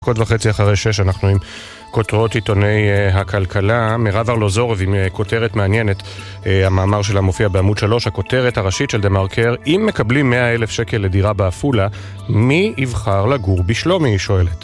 1:30 אחרי 6 אנחנו עם כותרות עיתוני הכלכלה. מירב ארלוזורוב עם כותרת מעניינת, המאמר שלה מופיע בעמוד 3, הכותרת הראשית של דה מרקר: אם מקבלים 100,000 שקל לדירה באפולה, מי יבחר לגור בשלומי? היא שואלת.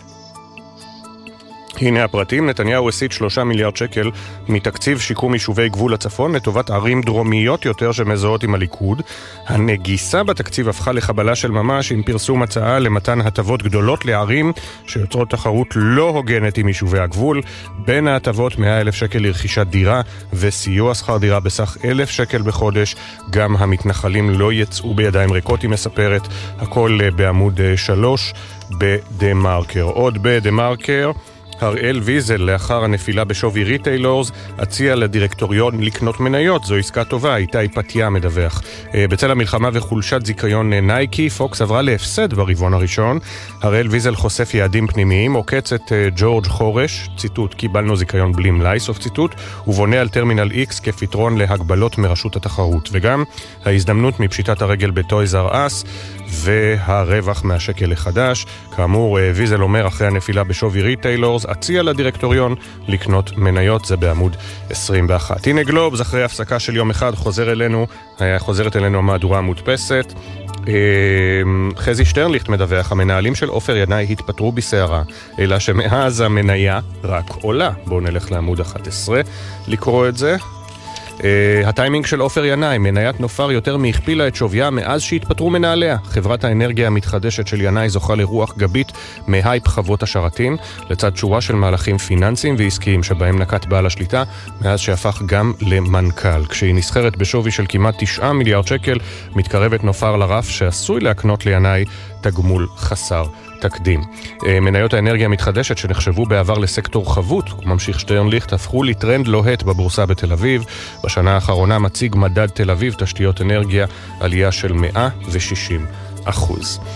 הנה הפרטים: נתניהו הסיט 3 מיליארד שקל מתקציב שיקום יישובי גבול הצפון לטובת ערים דרומיות יותר שמזוהות עם הליכוד. הנגיסה בתקציב הפכה לחבלה של ממש עם פרסום הצעה למתן הטבות גדולות לערים שיוצרות תחרות לא הוגנת עם יישובי הגבול. בין ההטבות 100,000 שקל לרכישת דירה וסיוע שכר דירה בסך 1,000 שקל בחודש. גם המתנחלים לא יצאו בידיים ריקות, היא מספרת. הכל בעמוד 3 בדה מרקר. עוד בדה מרקר: הראל ויזל, לאחר הנפילה בשווי ריטיילורס, הציע לדירקטוריון לקנות מניות. זו עסקה טובה, איתי פתיה מדווח. בצל המלחמה וחולשת זיכיון נייקי, פוקס עברה להפסד ברבעון הראשון. הראל ויזל חושף יעדים פנימיים, עוקץ את ג'ורג' חורש, ציטוט: קיבלנו זיכיון בלי מלאי, סוף ציטוט, ובונה על טרמינל X כפתרון להגבלות מרשות התחרות. וגם ההזדמנות מפשיטת הרגל בטויז אר אס והרווח מהשקל החדש. כאמור, ויזל אומר, אחרי הנפילה בשווי ריטיילורס, הציע לדירקטוריון לקנות מניות. זה בעמוד 21. הנה גלובס, אחרי הפסקה של יום אחד, חוזרת אלינו המהדורה המודפסת. חזי שטרנליכט מדווח: המנהלים של עופר ינאי התפטרו בסערה, אלא שמאז המניה רק עולה. בואו נלך לעמוד 11 לקרוא את זה. הטיימינג של עופר ינאי: מניית נופר יותר מהכפילה את שוויה מאז שהתפטרו מנהליה. חברת האנרגיה המתחדשת של ינאי זוכה לרוח גבית מהייפ חוות השרתים, לצד שורה של מהלכים פיננסיים ועסקיים שבהם נקט בעל השליטה מאז שהפך גם למנכ"ל. כשהיא נסחרת בשווי של כמעט 9 מיליארד שקל, מתקרבת נופר לרף שעשוי להקנות לינאי תגמול חסר תקדים. מניות האנרגיה המתחדשת שנחשבו בעבר לסקטור חבוט, ממשיך שטרנליכט, הפכו לטרנד לוהט בבורסה בתל אביב. בשנה האחרונה מציג מדד תל אביב תשתיות אנרגיה עלייה של 160%.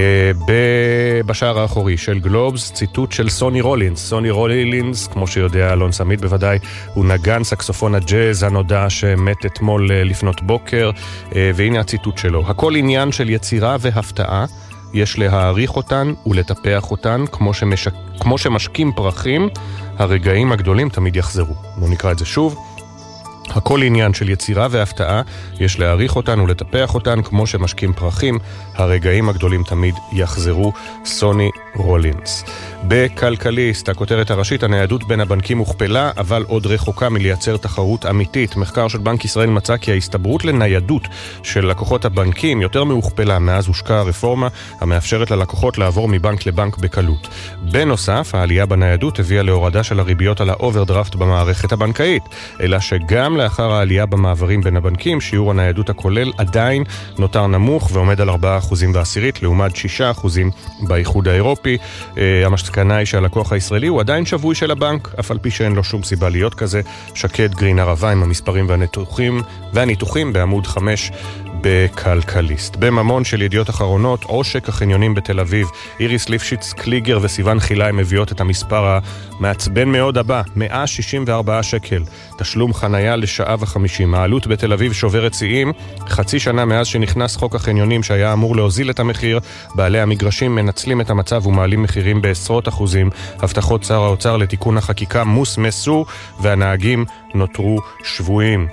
בשער האחורי של גלובס, ציטוט של סוני רולינס. סוני רולינס, כמו שיודע אלון סמית בוודאי, הוא נגן סקסופון הג'אז הנודע שמת אתמול לפנות בוקר, והנה הציטוט שלו: הכל עניין של יצירה והפתעה, יש להעריך אותן ולטפח אותן, כמו שמשקים פרחים, הרגעים הגדולים תמיד יחזרו. בואו נקרא את זה שוב. הכל עניין של יצירה והפתעה, יש להעריך אותן ולטפח אותן, כמו שמשקים פרחים, הרגעים הגדולים תמיד יחזרו. סוני רולינס. בכלכליסט, הכותרת הראשית: הניידות בין הבנקים הוכפלה, אבל עוד רחוקה מלייצר תחרות אמיתית. מחקר של בנק ישראל מצא כי ההסתברות לניידות של לקוחות הבנקים יותר מהוכפלה מאז הושקה הרפורמה המאפשרת ללקוחות לעבור מבנק לבנק בקלות. בנוסף, העלייה בניידות הביאה להורדה של הריביות על האוברדרפט במערכת הבנקאית, אלא שגם לאחר העלייה במעברים בין הבנקים, שיעור הניידות הכולל עדיין נותר נמוך ועומד על 4.1% לעומת 6% באיחוד האירופי. המסקנה היא שהלקוח הישראלי הוא עדיין שבוי של הבנק, אף על פי שאין לו שום סיבה להיות כזה. שקד גרין ערבה עם המספרים והניתוחים בעמוד 5 בכלכליסט. בממון של ידיעות אחרונות: עושק החניונים בתל אביב. איריס ליפשיץ קליגר וסיוון חילה מביאות את המספר המעצבן מאוד הבא: 164 שקל תשלום חנייה לשעה ו50. העלות בתל אביב שוברת שיאים. חצי שנה מאז שנכנס חוק החניונים שהיה אמור להוזיל את המחיר, בעלי המגרשים מנצלים את המצב ומעלים מחירים בעשרות אחוזים. הבטחות שר האוצר לתיקון החקיקה מוסמסו והנהגים נותרו שבויים.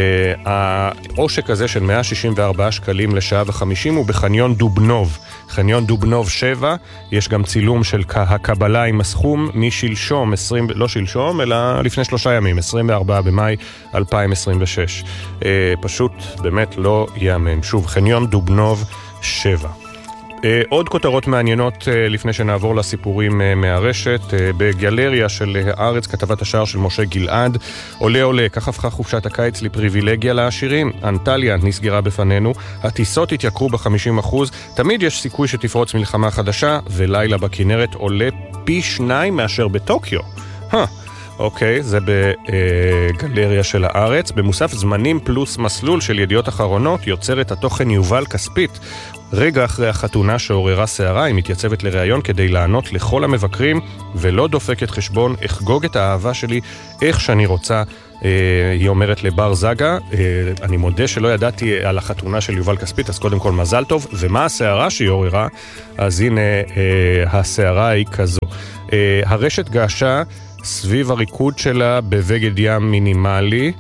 העושק הזה של 164 שקלים לשעה ו50 הוא בחניון דובנוב. חניון דובנוב 7, יש גם צילום של הקבלה עם הסכום משלשום, לא שלשום, אלא לפני 3 ימים, 24 במאי 2026. פשוט באמת לא יאמן. שוב, חניון דובנוב 7. עוד כותרות מעניינות לפני שנעבור לסיפורים מהרשת. בגלריה של הארץ, כתבת השער של משה גלעד: עולה, כך הפכה חופשת הקיץ לפריבילגיה לעשירים. אנטליה נסגרה בפנינו, הטיסות התייקרו ב50%, תמיד יש סיכוי שתפרוץ מלחמה חדשה, ולילה בכנרת עולה פי 2 מאשר בטוקיו. אוקיי, זה בגלריה של הארץ. במוסף זמנים פלוס מסלול של ידיעות אחרונות יוצרת התוכן יובל כספית. רגע אחרי החתונה שעוררה שערה, היא מתייצבת לראיון כדי לענות לכל המבקרים, ולא דופקת חשבון, אחגוג את האהבה שלי איך שאני רוצה. היא אומרת לבר זגה, אני מודה שלא ידעתי על החתונה של יובל כספית, אז קודם כל מזל טוב. ומה השערה שהיא עוררה? אז הנה השערה היא כזו. הרשת געשה סביב הריקוד שלה בבגד ים מינימלי,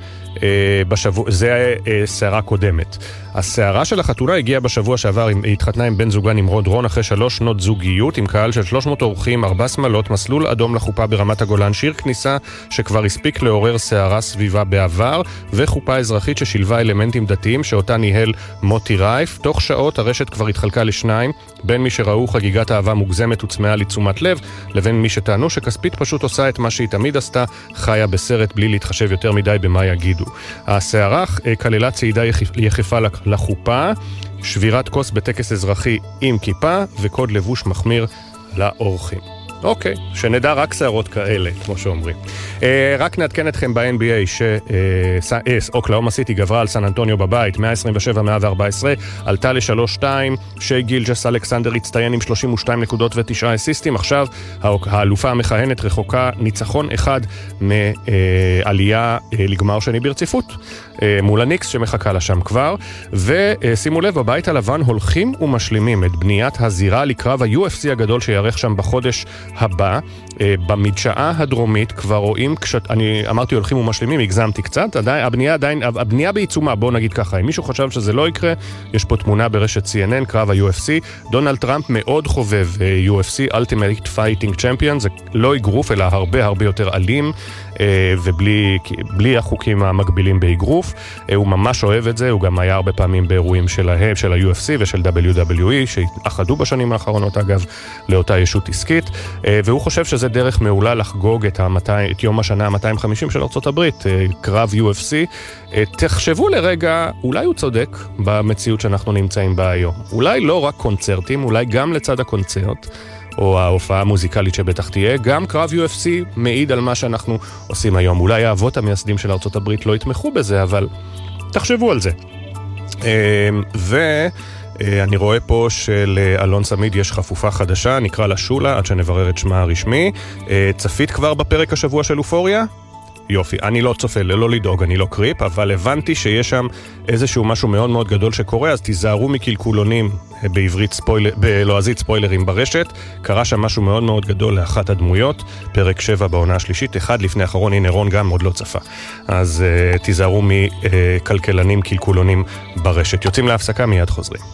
זה שערה קודמת. השערה של החתונה הגיעה בשבוע שעבר, היא התחתנה עם בן זוגה נמרוד רון אחרי 3 שנות זוגיות, עם קהל של 300 אורחים, 4 שמלות, מסלול אדום לחופה ברמת הגולן, שיר כניסה שכבר הספיק לעורר שערה סביבה בעבר, וחופה אזרחית ששילבה אלמנטים דתיים שאותה ניהל מוטי רייף. תוך שעות הרשת כבר התחלקה לשניים, בין מי שראו חגיגת אהבה מוגזמת וצמאה לתשומת לב, לבין מי שטענו שכספית פשוט עושה את מה שהיא תמיד עשתה, חיה בסרט בלי להתחשב יותר מדי במה יגידו. השערה כללה צעידה יחפה לחופה, שבירת כוס בטקס אזרחי עם כיפה וקוד לבוש מחמיר לאורחים. אוקיי, שנדע רק שערות כאלה, כמו שאומרים. רק נעדכן אתכם ב-NBA אוקלהומה סיטי גברה על סן אנטוניו בבית, 127-114, עלתה ל-3-2, שי גילג'ס אלכסנדר הצטיין עם 32 נקודות ו9 אסיסטים. עכשיו האלופה המכהנת רחוקה ניצחון אחד מעלייה לגמר שני ברציפות, מול הניקס שמחכה לה שם כבר. ושימו לב, בבית הלבן הולכים ומשלימים את בניית הזירה לקרב ה-UFC הגדול שיערך שם בחודש הבא. במדשאה הדרומית כבר רואים, אני אמרתי הולכים ומשלימים, הגזמתי קצת, הבנייה בעיצומה, בואו נגיד ככה, אם מישהו חשב שזה לא יקרה, יש פה תמונה ברשת CNN, קרב ה-UFC. דונלד טראמפ מאוד חובב UFC, Ultimate Fighting Champion, זה לא אגרוף, אלא הרבה הרבה יותר אלים, ובלי החוקים המקבילים באגרוף. הוא ממש אוהב את זה, הוא גם היה הרבה פעמים באירועים שלהם, של ה-UFC ושל WWE, שהתאחדו בשנים האחרונות אגב, לאותה ישות עסקית, והוא חושב שזה דרך מעולה לחגוג את יום השנה ה-250 של ארצות הברית, קרב UFC. תחשבו לרגע, אולי הוא צודק במציאות שאנחנו נמצאים בה היום. אולי לא רק קונצרטים, אולי גם לצד הקונצרט, או ההופעה המוזיקלית שבטח תהיה, גם קרב UFC מעיד על מה שאנחנו עושים היום. אולי האבות המייסדים של ארצות הברית לא יתמכו בזה, אבל תחשבו על זה. אני רואה פה שלאלון סמיד יש חפופה חדשה, נקרא לה שולה, עד שנברר את שמה הרשמי. צפית כבר בפרק השבוע של אופוריה? יופי, אני לא צופה, לא לדאוג, אני לא קריפ, אבל הבנתי שיש שם איזשהו משהו מאוד מאוד גדול שקורה, אז תיזהרו מקלקולונים בלועזית ספוילרים ברשת. קרה שם משהו מאוד מאוד גדול לאחת הדמויות, פרק 7 בעונה השלישית, אחד לפני האחרון, הנה רון גם עוד לא צפה. אז תיזהרו מקלקלנים, קלקולונים ברשת. יוצאים להפסקה, מיד חוזרים.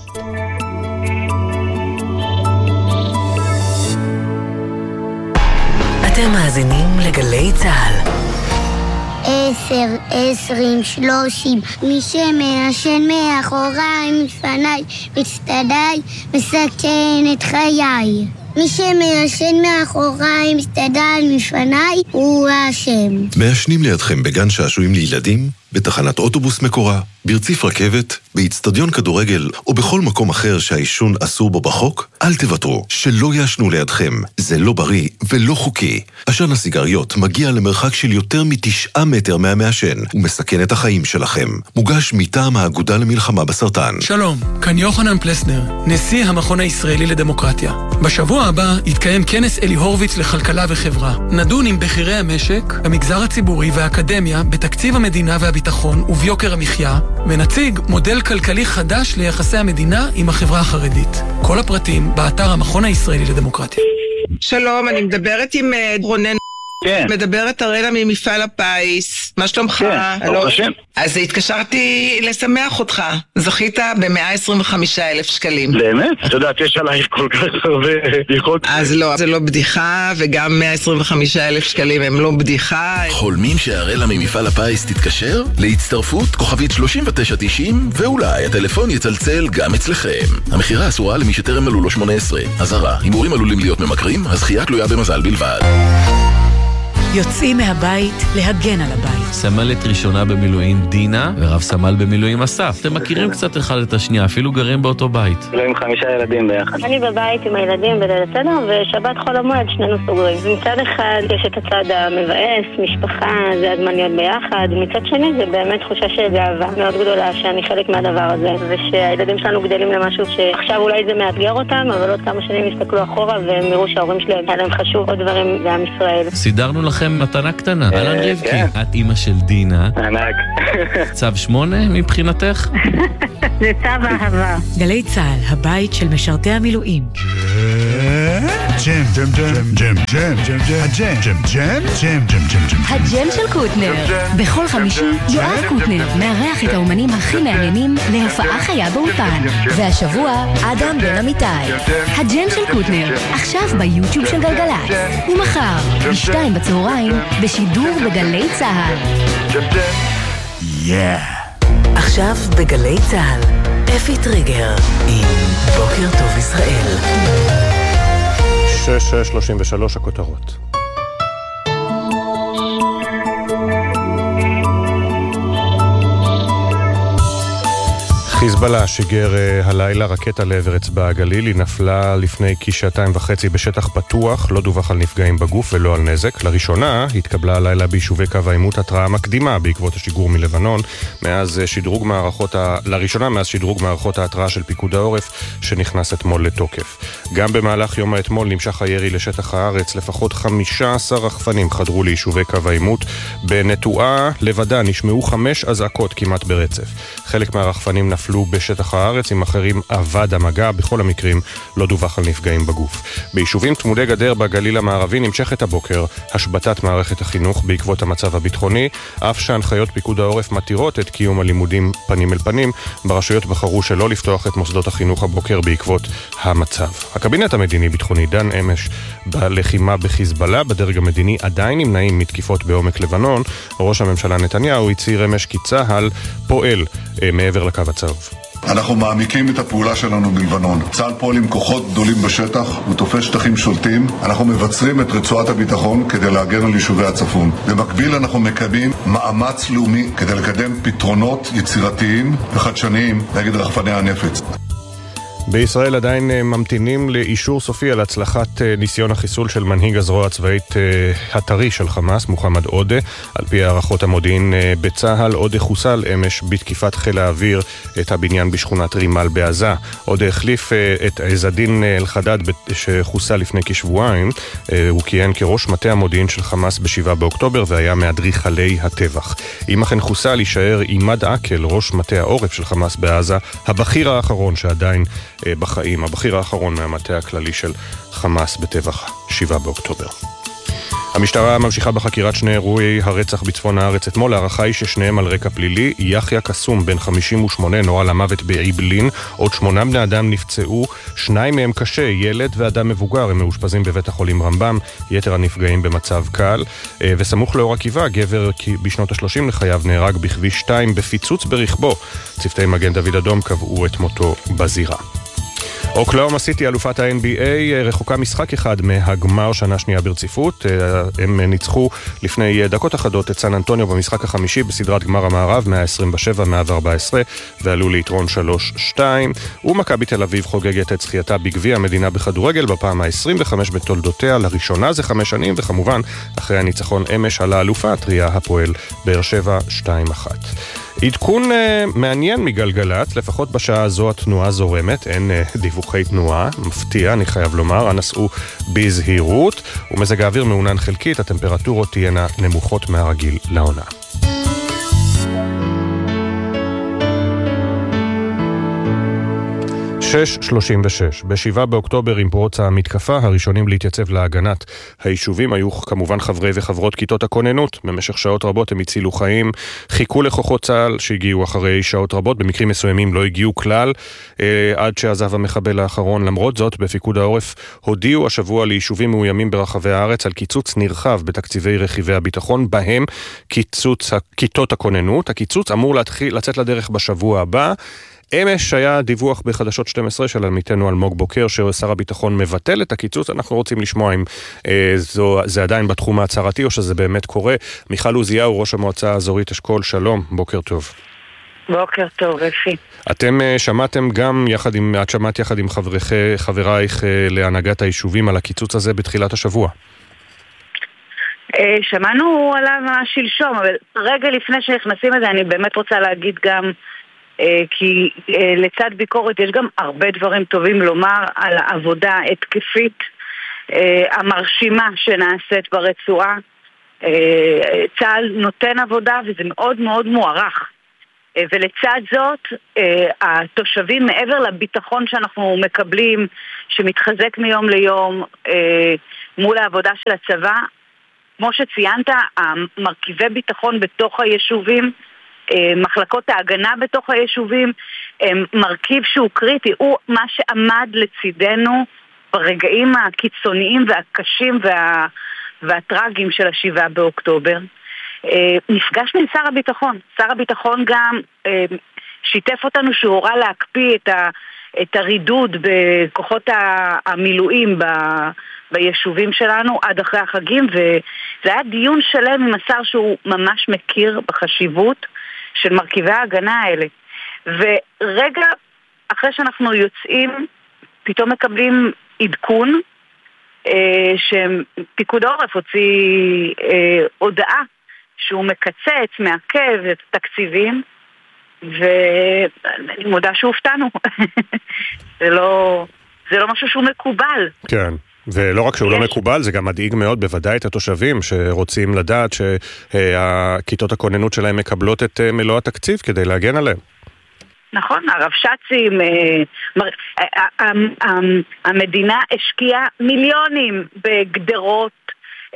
אתם מאזינים לגלי צהל. 10, 20, 30, מי שמעשן מאחוריי, מפניי, מצטדיי, מסכן את חיי. מי שמעשן מאחוריי, מצטדיי, מפניי, הוא האשם. מעשנים לידכם בגן שעשועים לילדים, בתחנת אוטובוס מקורה, ברציף רכבת, באצטדיון כדורגל או בכל מקום אחר שהעישון אסור בו בחוק, אל תוותרו, שלא יעשנו לידכם. זה לא בריא ולא חוקי. עשן הסיגריות מגיע למרחק של יותר מ9 מטר מהמעשן ומסכן את החיים שלכם. מוגש מטעם האגודה למלחמה בסרטן. שלום, כאן יוחנן פלסנר, נשיא המכון הישראלי לדמוקרטיה. בשבוע הבא יתקיים כנס אלי הורביץ לכלכלה וחברה. נדון עם בכירי המשק, המגזר הציבורי והאקדמיה בתקציב המדינה והביטחון וביוקר המחיה, ונציג מודל כלכלי חדש ליחסי המדינה עם החברה החרדית. כל הפרטים באתר המכון הישראלי לדמוקרטיה. שלום, אני מדברת עם רונן. כן. מדברת אראלה ממפעל הפיס. מה שלומך? כן, ברוך השם. אז התקשרתי לשמח אותך. זכית ב-125,000 שקלים. באמת? את יודעת, יש עלייך כל כך הרבה בדיחות. אז לא, זה לא בדיחה, וגם 125,000 שקלים הם לא בדיחה. חולמים שאראלה ממפעל הפיס תתקשר? להצטרפות כוכבית 3990, ואולי הטלפון יצלצל גם אצלכם. המחירה אסורה למי שטרם מלאו לו 18. אזהרה, הימורים עלולים להיות ממכרים, הזכייה תלויה במזל בלבד. יוצאים מהבית להגן על הבית. סמלת ראשונה במילואים דינה ורב סמל במילואים אסף. אתם מכירים קצת אחד את השנייה, אפילו גרים באותו בית. עם 5 ילדים ביחד. אני בבית עם הילדים בליל הסדר, ושבת חול המועד שנינו סוגרים. מצד אחד יש את הצד המבאס, משפחה, זה הזמן להיות ביחד. מצד שני זה באמת תחושה של גאווה מאוד גדולה שאני חלק מהדבר הזה, ושהילדים שלנו גדלים למשהו שעכשיו אולי זה מאתגר אותם, אבל עוד כמה שנים יסתכלו אחורה והם יראו שההורים שלהם היה להם חשוב עוד דברים לעם ישראל. סידרנו לכם מתנה קטנה. אהלן רבקי, את אמא של דינה. ענק. צו 8 מבחינתך? זה צו אהבה. גלי צהל, הבית של משרתי המילואים. ג'ם, ג'ם, ג'ם, ג'ם, ג'ם, ג'ם, ג'ם, ג'ם, ג'ם, ג'ם, ג'ם, ג'ם. הג'ם של קוטנר. בכל חמישי יואב קוטנר מארח את האומנים הכי מעניינים להופעה חיה באולפן. והשבוע אדם בן אמיתי. הג'ם של קוטנר, עכשיו ביוטיוב של גלגלצ. ומחר, ב-2 בצהריים, בשידור בגלי צהל. עכשיו בגלי צהל, אפי טריגר עם בוקר טוב ישראל. 6:33 הכותרות. חיזבאללה שיגר הלילה רקטה לעבר אצבע הגליל, היא נפלה לפני כשעתיים וחצי בשטח פתוח, לא דווח על נפגעים בגוף ולא על נזק. לראשונה התקבלה הלילה ביישובי קו העימות התראה מקדימה בעקבות השיגור מלבנון, לראשונה מאז שדרוג מערכות ההתראה של פיקוד העורף שנכנס אתמול לתוקף. גם במהלך יום האתמול נמשך הירי לשטח הארץ, לפחות 15 רחפנים חדרו ליישובי קו העימות. בנטועה לבדה נשמעו 5 אזעקות כמעט ברצף. חלק מהרחפנים נפלו בשטח הארץ, עם אחרים אבד המגע, בכל המקרים לא דווח על נפגעים בגוף. ביישובים תמודי גדר בגליל המערבי נמשכת הבוקר השבתת מערכת החינוך בעקבות המצב הביטחוני, אף שהנחיות פיקוד העורף מתירות את קיום הלימודים פנים אל פנים. ברשויות בחרו שלא לפתוח את מוסדות החינוך הבוקר בעקבות המצב. הקבינט המדיני-ביטחוני דן אמש בלחימה בחיזבאללה. בדרג המדיני עדיין נמנעים מתקיפות בעומק לבנון. ראש הממשלה נתניהו הצהיר אמש כי צה"ל פועל מעבר לקו הצהוב. אנחנו מעמיקים את הפעולה שלנו בלבנון. צה"ל פועל עם כוחות גדולים בשטח, הוא תופס שטחים שולטים. אנחנו מבצרים את רצועת הביטחון כדי להגן על יישובי הצפון. במקביל אנחנו מקיימים מאמץ לאומי כדי לקדם פתרונות יצירתיים וחדשניים נגד רחפני הנפץ. בישראל עדיין ממתינים לאישור סופי על הצלחת ניסיון החיסול של מנהיג הזרוע הצבאית הטרי של חמאס, מוחמד עודה. על פי הערכות המודיעין בצהל, עודה חוסל אמש בתקיפת חיל האוויר את הבניין בשכונת רימל בעזה. עודה החליף את עזדין אל-חדד שחוסל לפני כשבועיים. הוא כיהן כראש מטה המודיעין של חמאס ב7 באוקטובר והיה מאדריכלי הטבח. אם אכן חוסל, יישאר עימאד עקל, ראש מטה העורף של חמאס בעזה, הבכיר האחרון שעדיין בחיים, הבכיר האחרון מהמטה הכללי של חמאס בטבח 7 באוקטובר. המשטרה ממשיכה בחקירת שני אירועי הרצח בצפון הארץ אתמול. הערכה היא ששניהם על רקע פלילי. יחיה קסום בן 58 נורה למוות בעיבלין, עוד 8 בני אדם נפצעו, 2 מהם קשה, ילד ואדם מבוגר, הם מאושפזים בבית החולים רמב"ם, יתר הנפגעים במצב קל. וסמוך לאור עקיבא, גבר בשנות ה-30 לחייו נהרג בכביש 2 בפיצוץ ברכבו. צוותי מגן דוד אדום קבעו את מותו בזירה. אוקלאומה סיטי, אלופת ה-NBA, רחוקה משחק אחד מהגמר שנה שנייה ברציפות. הם ניצחו לפני דקות אחדות את סן אנטוניו במשחק החמישי בסדרת גמר המערב 127-114 ועלו ליתרון 3-2. ומכבי תל אביב חוגגת את זכייתה בגביע המדינה בכדורגל בפעם ה-25 בתולדותיה, לראשונה זה 5 שנים, וכמובן אחרי הניצחון אמש על האלופה הטריה הפועל באר שבע 2-1. עדכון מעניין מגלגלת, לפחות בשעה הזו התנועה זורמת, אין דיווחי תנועה, מפתיע אני חייב לומר, הנסעו בזהירות, ומזג האוויר מעונן חלקית, הטמפרטורות תהיינה נמוכות מהרגיל לעונה. ב7 באוקטובר עם פרוץ המתקפה, הראשונים להתייצב להגנת היישובים היו כמובן חברי וחברות כיתות הכוננות. במשך שעות רבות הם הצילו חיים, חיכו לכוחות צה"ל שהגיעו אחרי שעות רבות, במקרים מסוימים לא הגיעו כלל עד שעזב המחבל האחרון. למרות זאת, בפיקוד העורף הודיעו השבוע ליישובים מאוימים ברחבי הארץ על קיצוץ נרחב בתקציבי רכיבי הביטחון, בהם קיצוץ כיתות הכוננות. הקיצוץ אמור לצאת לדרך בשבוע הבא. אמש היה דיווח בחדשות 12 של עמיתנו אלמוג בוקר ששר הביטחון מבטל את הקיצוץ. אנחנו רוצים לשמוע אם זה עדיין בתחום ההצהרתי או שזה באמת קורה. מיכל עוזיהו, ראש המועצה האזורית אשכול, שלום, בוקר טוב. בוקר טוב, אפי. אתם שמעתם גם את שמעת יחד עם חברייך להנהגת היישובים על הקיצוץ הזה בתחילת השבוע? שמענו עליו ממש שלשום, אבל רגע לפני שנכנסים לזה אני באמת רוצה להגיד גם כי לצד ביקורת יש גם הרבה דברים טובים לומר על העבודה התקפית המרשימה שנעשית ברצועה. צה"ל נותן עבודה וזה מאוד מאוד מוערך, ולצד זאת התושבים מעבר לביטחון שאנחנו מקבלים שמתחזק מיום ליום מול העבודה של הצבא, כמו שציינת, המרכיבי ביטחון בתוך היישובים, מחלקות ההגנה בתוך היישובים, מרכיב שהוא קריטי, הוא מה שעמד לצידנו ברגעים הקיצוניים והקשים והטרגיים של 7 באוקטובר. נפגשנו עם שר הביטחון. שר הביטחון גם שיתף אותנו שהוא הורה להקפיא את הרידוד בכוחות המילואים ביישובים שלנו עד אחרי החגים, וזה היה דיון שלם עם השר שהוא ממש מכיר בחשיבות של מרכיבי ההגנה האלה. ורגע אחרי שאנחנו יוצאים פתאום מקבלים עדכון שפיקוד העורף הוציא הודעה שהוא מקצץ, מעכב את התקציבים, ואני מודה שהופתענו. זה לא משהו שהוא מקובל. כן. ולא רק שהוא לא מקובל, זה גם מדאיג מאוד בוודאי את התושבים שרוצים לדעת שהכיתות הכוננות שלהם מקבלות את מלוא התקציב כדי להגן עליהם. נכון, הרבש"צים, המדינה השקיעה מיליונים בגדרות,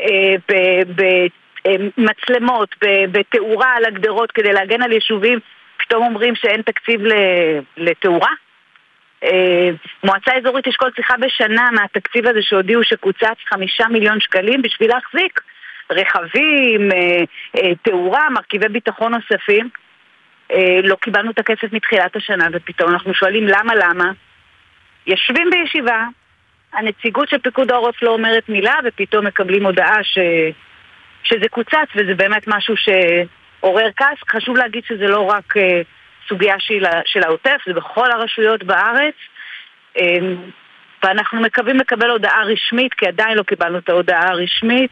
במצלמות, בתאורה על הגדרות כדי להגן על יישובים. פתאום אומרים שאין תקציב לתאורה. מועצה אזורית אשכול צריכה בשנה מהתקציב הזה שהודיעו שקוצץ 5 מיליון שקלים בשביל להחזיק רכבים, תאורה, מרכיבי ביטחון נוספים. לא קיבלנו את הכסף מתחילת השנה, ופתאום אנחנו שואלים למה? יושבים בישיבה, הנציגות של פיקוד העורף לא אומרת מילה, ופתאום מקבלים הודעה שזה קוצץ, וזה באמת משהו שעורר כעס. חשוב להגיד שזה לא רק סוגיה של העוטף, זה בכל הרשויות בארץ, ואנחנו מקווים לקבל הודעה רשמית, כי עדיין לא קיבלנו את ההודעה הרשמית,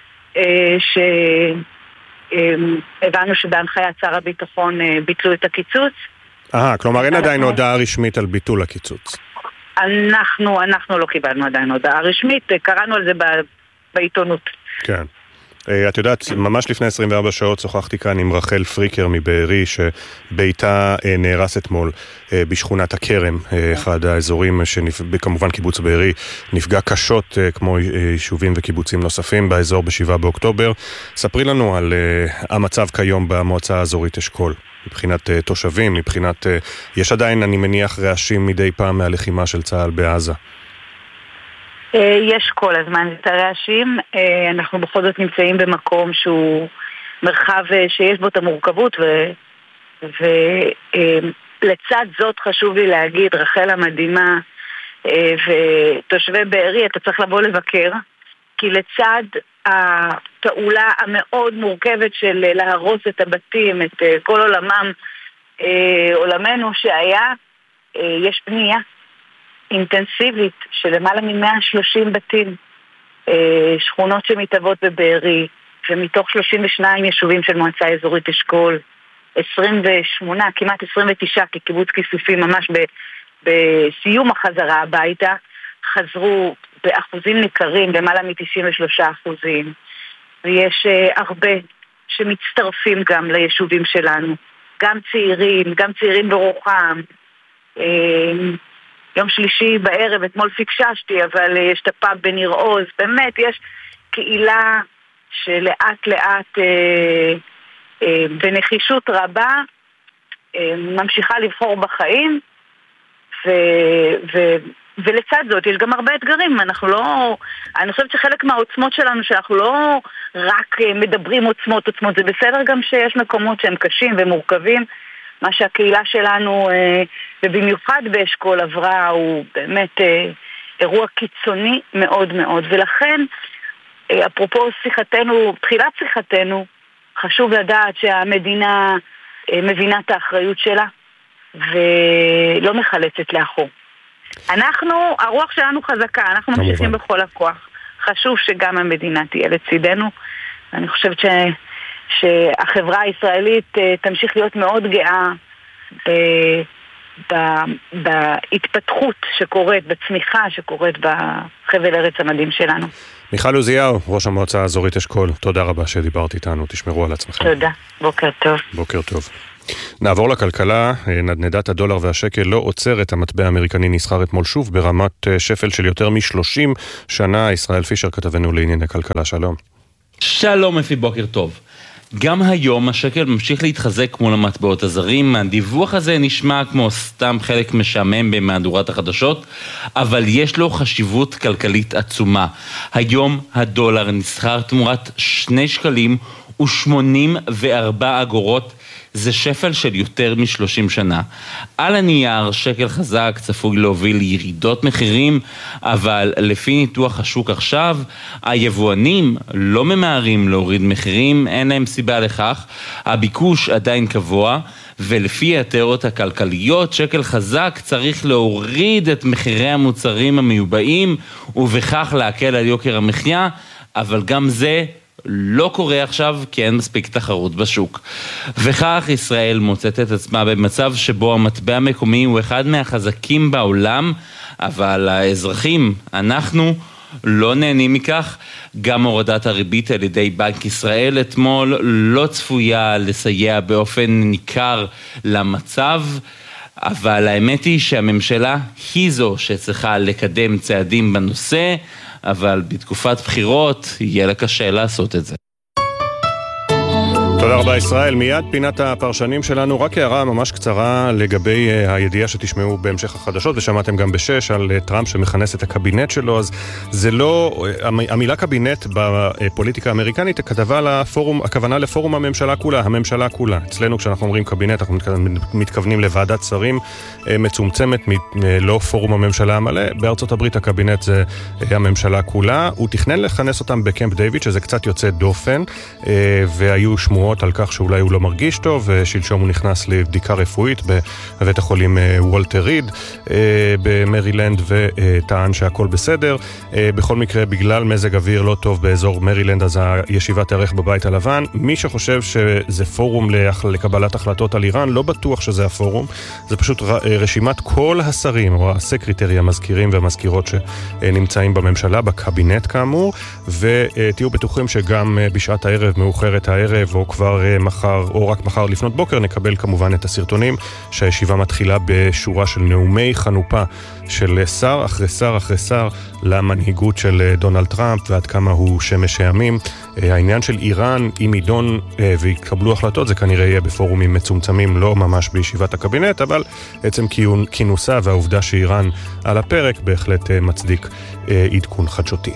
שהבנו שבהנחיית שר הביטחון ביטלו את הקיצוץ. כלומר אין עדיין הודעה רשמית על ביטול הקיצוץ. אנחנו לא קיבלנו עדיין הודעה רשמית, קראנו על זה בעיתונות. כן. את יודעת, ממש לפני 24 שעות שוחחתי כאן עם רחל פריקר מבארי, שביתה נהרס אתמול בשכונת הכרם, אחד האזורים שכמובן קיבוץ בארי נפגע קשות כמו יישובים וקיבוצים נוספים באזור ב7 באוקטובר. ספרי לנו על המצב כיום במועצה האזורית אשכול, מבחינת תושבים, מבחינת, יש עדיין אני מניח רעשים מדי פעם מהלחימה של צה"ל בעזה. יש כל הזמן את הרעשים. אנחנו בכל זאת נמצאים במקום שהוא מרחב שיש בו את המורכבות, ולצד זאת חשוב לי להגיד, רחל המדהימה ותושבי בארי, אתה צריך לבוא לבקר, כי לצד הפעולה המאוד מורכבת של להרוס את הבתים, את כל עולמנו שהיה, יש בנייה אינטנסיבית של למעלה מ-130 בתים, שכונות שמתהוות בבארי, ומתוך 32 יישובים של מועצה אזורית אשכול, 28, כמעט 29 כקיבוץ כיסופים, ממש בסיום החזרה הביתה, חזרו באחוזים ניכרים, למעלה מ-93%. ויש הרבה שמצטרפים גם ליישובים שלנו, גם צעירים ברוחם. יום שלישי בערב, אתמול פיקששתי, אבל יש את הפאב בניר עוז, באמת יש קהילה שלאט לאט בנחישות רבה ממשיכה לבחור בחיים, ולצד זאת יש גם הרבה אתגרים. אני חושבת שחלק מהעוצמות שלנו, שאנחנו לא רק מדברים עוצמות, זה בסדר גם שיש מקומות שהם קשים ומורכבים, מה שהקהילה שלנו, ובמיוחד באשכול עברה, הוא באמת אירוע קיצוני מאוד מאוד. ולכן, אפרופו שיחתנו, תחילת שיחתנו, חשוב לדעת שהמדינה מבינה את האחריות שלה, ולא מחלצת לאחור. הרוח שלנו חזקה, אנחנו ממשיכים בכל הכוח. חשוב שגם המדינה תהיה לצידנו. אני חושבת שהחברה הישראלית תמשיך להיות מאוד גאה בהתפתחות שקורית, בצמיחה שקורית בחבל ארץ המדהים שלנו. מיכל עוזיהו, ראש המועצה האזורית אשכול, תודה רבה שדיברת איתנו, תשמרו על עצמכם. תודה, בוקר טוב. בוקר טוב. נעבור לכלכלה, נדנדת הדולר והשקל לא עוצרת, המטבע האמריקני נסחר אתמול שוב ברמת שפל של יותר מ-30 שנה. ישראל פישר כתבנו לענייני כלכלה, שלום. שלום אפי, בוקר טוב. גם היום השקל ממשיך להתחזק מול המטבעות הזרים. הדיווח הזה נשמע כמו סתם חלק משעמם במהדורת החדשות, אבל יש לו חשיבות כלכלית עצומה. היום הדולר נסחר תמורת 2 שקלים ו84 אגורות, זה שפל של יותר מ-30 שנה. על הנייר שקל חזק צפוי להוביל לירידות מחירים, אבל לפי ניתוח השוק עכשיו, היבואנים לא ממהרים להוריד מחירים, אין להם סיבה לכך, הביקוש עדיין קבוע, ולפי התיאוריות הכלכליות, שקל חזק צריך להוריד את מחירי המוצרים המיובאים, ובכך להקל על יוקר המחיה, אבל גם זה לא קורה עכשיו כי אין מספיק תחרות בשוק. וכך ישראל מוצאת את עצמה במצב שבו המטבע המקומי הוא אחד מהחזקים בעולם, אבל האזרחים, אנחנו לא נהנים מכך. גם הורדת הריבית על ידי בנק ישראל אתמול לא צפויה לסייע באופן ניכר למצב, אבל האמת היא שהממשלה היא זו שצריכה לקדם צעדים בנושא, אבל בתקופת בחירות יהיה לה קשה לעשות את זה. תודה רבה ישראל. מיד פינת הפרשנים שלנו, רק הערה ממש קצרה לגבי הידיעה שתשמעו בהמשך החדשות, ושמעתם גם ב6 על טראמפ שמכנס את הקבינט שלו. אז זה לא, המילה קבינט בפוליטיקה האמריקנית הכתבה לפורום, הכוונה לפורום הממשלה כולה, הממשלה כולה. אצלנו כשאנחנו אומרים קבינט אנחנו מתכוונים לוועדת שרים מצומצמת, לא פורום הממשלה המלא. בארצות הברית הקבינט זה הממשלה כולה. הוא תכנן לכנס אותם בקמפ דיוויד, שזה קצת יוצא דופן, והיו שמועות על כך שאולי הוא לא מרגיש טוב, ושלשום הוא נכנס לבדיקה רפואית בבית החולים וולטר ריד במרילנד, וטען שהכל בסדר. בכל מקרה, בגלל מזג אוויר לא טוב באזור מרילנד, אז הישיבה תארך בבית הלבן. מי שחושב שזה פורום לקבלת החלטות על איראן, לא בטוח שזה הפורום. זה פשוט רשימת כל השרים או הסקרטרי, המזכירים והמזכירות שנמצאים בממשלה, בקבינט כאמור, ותהיו בטוחים שגם בשעת הערב, מאוחרת הערב, או כבר מחר, או רק מחר לפנות בוקר, נקבל כמובן את הסרטונים שהישיבה מתחילה בשורה של נאומי חנופה של שר אחרי שר אחרי שר למנהיגות של דונלד טראמפ, ועד כמה הוא שמש העמים. העניין של איראן, אם יידון ויקבלו החלטות, זה כנראה יהיה בפורומים מצומצמים, לא ממש בישיבת הקבינט, אבל עצם כינוסה והעובדה שאיראן על הפרק בהחלט מצדיק עדכון חדשותי.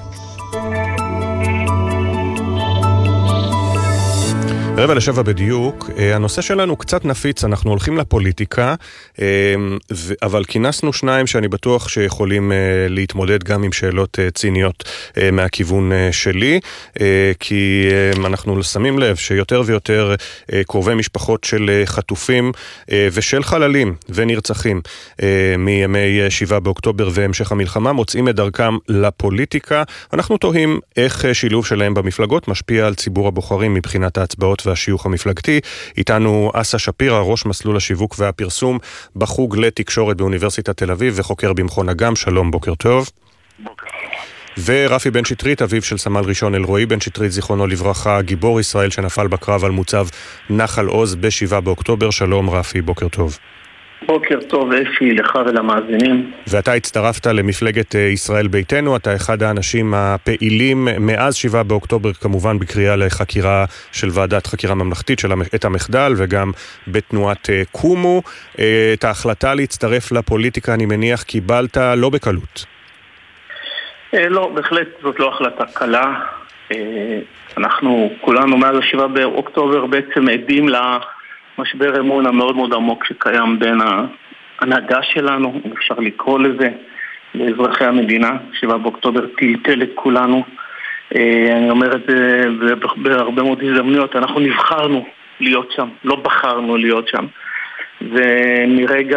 6:45 בדיוק. הנושא שלנו קצת נפיץ, אנחנו הולכים לפוליטיקה, אבל כינסנו שניים שאני בטוח שיכולים להתמודד גם עם שאלות ציניות מהכיוון שלי, כי אנחנו שמים לב שיותר ויותר קרובי משפחות של חטופים ושל חללים ונרצחים מימי 7 באוקטובר והמשך המלחמה מוצאים את דרכם לפוליטיקה. אנחנו תוהים איך שילוב שלהם במפלגות משפיע על ציבור הבוחרים מבחינת ההצבעות והשיוך המפלגתי. איתנו אסה שפירא, ראש מסלול השיווק והפרסום בחוג לתקשורת באוניברסיטת תל אביב וחוקר במכון אגם. שלום, בוקר טוב. בוקר. ורפי בן שטרית, אביו של סמל ראשון אלרועי בן שטרית, זיכרונו לברכה, גיבור ישראל שנפל בקרב על מוצב נחל עוז ב7 באוקטובר. שלום רפי, בוקר טוב. בוקר טוב אפי, לך ולמאזינים. ואתה הצטרפת למפלגת ישראל ביתנו, אתה אחד האנשים הפעילים מאז 7 באוקטובר, כמובן בקריאה לחקירה של ועדת חקירה ממלכתית של את המחדל, וגם בתנועת קומו. את ההחלטה להצטרף לפוליטיקה, אני מניח, קיבלת לא בקלות. לא, בהחלט זאת לא החלטה קלה. אנחנו כולנו מאז 7 באוקטובר בעצם עדים משבר אמון המאוד מאוד עמוק שקיים בין ההנהגה שלנו, אם אפשר לקרוא לזה, לאזרחי המדינה. 7 באוקטובר טלטל את כולנו. אני אומר את זה בהרבה מאוד הזדמנויות, אנחנו נבחרנו להיות שם, לא בחרנו להיות שם. ומרגע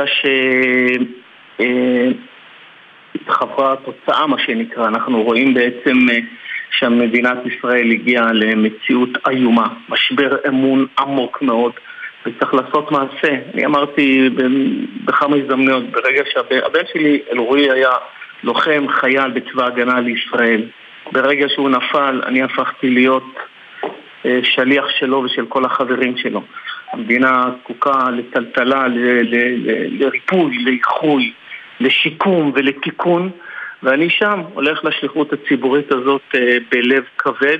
חברה התוצאה, מה שנקרא, אנחנו רואים בעצם שמדינת ישראל הגיעה למציאות איומה, משבר אמון עמוק מאוד, וצריך לעשות מעשה. אני אמרתי בכמה הזדמנויות, ברגע שהבן שלי אלרועי היה לוחם חייל בצבא הגנה לישראל, ברגע שהוא נפל אני הפכתי להיות שליח שלו ושל כל החברים שלו. המדינה זקוקה לטלטלה, לריפוי, לאיחוי, לשיקום ולתיקון, ואני שם הולך לשליחות הציבורית הזאת בלב כבד,